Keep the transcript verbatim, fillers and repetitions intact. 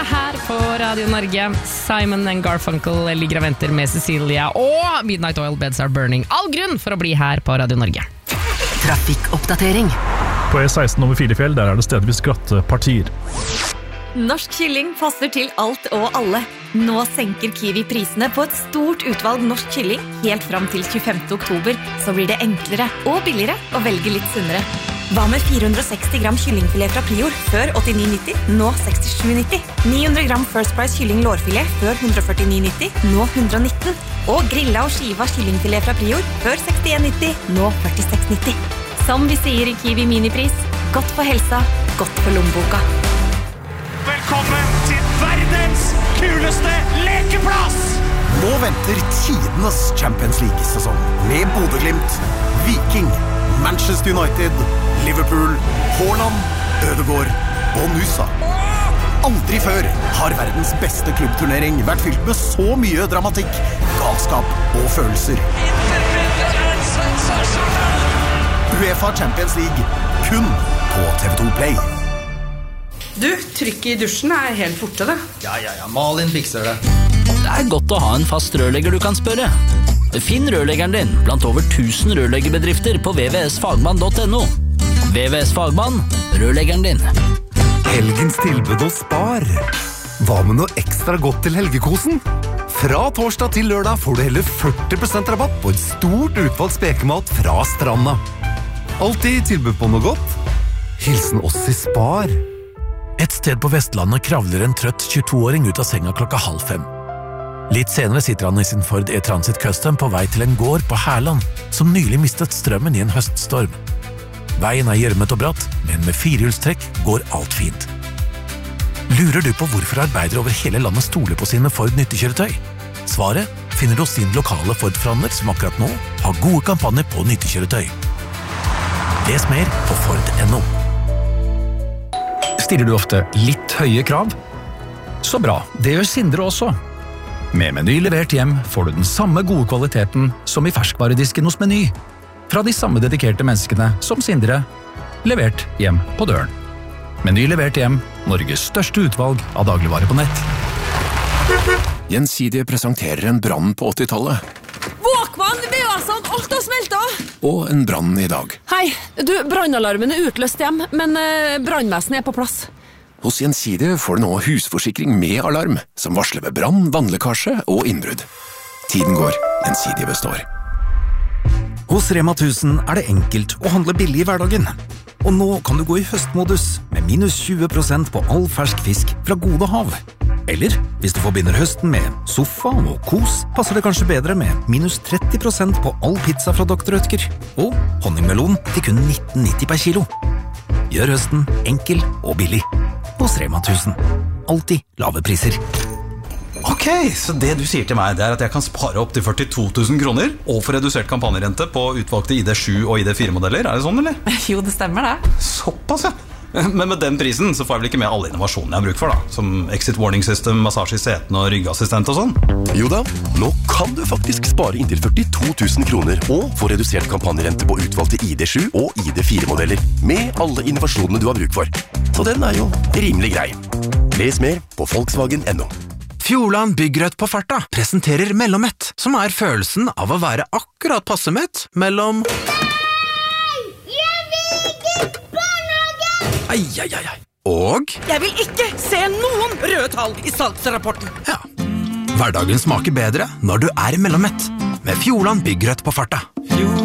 her på Radio Norge. Simon and Garfunkel ligger og venter med Cecilia, og Midnight Oil Beds Are Burning. All grunn for å bli her på Radio Norge. Trafikkoppdatering. På E seksten over Filefjell, der er det stedvis glatte partier. Norsk kylling passer til alt og alle. Nå senker Kiwi prisene på et stort utvalg norsk kylling helt fram til tjuefemte oktober, så blir det enklere og billigere å velge litt sunnere. Hva med fire hundre og seksti gram kyllingfilet fra Prior før åttini nitti, nå sekstisju nitti? ni hundre gram First Price kylling lårfilet før ett hundre og førtini nitti, nå ett hundre og nitten? Og grilla og skiva kyllingfilet fra Prior før sekstien nitti, nå førtiseks nitti? Som vi sier i Kiwi Minipris, godt for helsa, godt for lommeboka. Velkommen til verdens kuleste lekeplass! Nå venter tidenes Champions League-sesong med Bodø Glimt, Viking, Manchester United, Liverpool, Haaland, Ødegaard og Nusa. Aldri før har verdens beste klubbturnering vært fylt med så mye dramatikk, galskap og følelser. UEFA Champions League, kun på T V to Play. Du, trykk i dusjen er helt borte det. Ja, ja, ja, Malin fikser det. Det er godt å ha en fast rørlegger du kan spørre. Finn rørleggeren din blant over tusen rørleggerbedrifter på w w w punktum fagmann punktum n o. W W S Fagmann, rørleggeren din. Helgens tilbud og spar. Hva med noe ekstra godt til helgekosen? Fra torsdag til lørdag får du hele førti prosent rabatt på et stort utvalg spekemat fra Stranda. Alltid tilbud på noe godt. Hilsen oss i Spar. Et sted på Vestlandet kravler en trøtt tjueto-åring ut av senga klokka halv fem. Litt senere sitter han i sin Ford E-Transit Custom på vei til en gård på Herland, som nylig mistet strømmen i en høststorm. Veien er gjørmet og bratt, men med firehjulstrekk går alt fint. Lurer du på hvorfor arbeidere over hele landet stoler på sine Ford nyttekjøretøy? Svaret finner du hos din lokale Ford-forhandler som akkurat nå har gode kampanjer på nyttekjøretøy. Les mer på Ford punktum n o. Stiller du ofte litt høye krav? Så bra, det gjør Sindre også. Med Meny levert hjem får du den samme gode kvaliteten som i ferskvaredisken hos Meny. Fra de samme dedikerte menneskene som Sindre, levert hjem på døren. Meny levert hjem, Norges største utvalg av dagligvare på nett. Gjensidige presenterer en brann på åttitallet. Våkmann, det er altså alt har smeltet! Og en brann i dag. Hei, du, brannalarmen er utløst hjem, men eh, brannvesenet er på plass. Hos Gjensidige får du nå husforsikring med alarm, som varsler ved brann, vannlekkasje og innbrudd. Tiden går, Gjensidige består. Hos Rema tusen er det enkelt å handle billig i hverdagen. Og nå kan du gå i høstmodus med minus tjue prosent på all fersk fisk fra Gode Hav. Eller, hvis du forbinder høsten med sofa og kos, passer det kanskje bedre med minus tretti prosent på all pizza fra doktor Rødtger. Og honningmelon til kun nitten nitti per kilo. Gjør høsten enkel og billig. Hos Rema tusen. Alltid lave priser. Ok, så det du sier til meg, det er at jeg kan spare opp til førtito tusen kroner og få redusert kampanjerente på utvalgte I D sju og I D fire modeller. Er det sånn, eller? Jo, det stemmer det. Såpass, ja. Men med den prisen så får jeg vel ikke med alle innovasjonene jeg har bruk for da, som exit warning system, massasje i seten og ryggassistent og sånn. Jo da, nå kan du faktisk spare inntil førtito tusen kroner og få redusert kampanjerente på utvalgte I D sju og I D fire modeller med alle innovasjonene du har bruk for. Så den er jo rimelig grei. Les mer på Volkswagen punktum no. Fjordland Byggrødt på farta presenterer Mellommett, som er følelsen av å være akkurat passe mett mellom... Ai, ai, ai, ai. Og... Jeg vil ikke se noen røde tall i salgsrapporten. Ja. Hverdagen smaker bedre når du er mellommett. Med Fjordland Byggrødt på farta.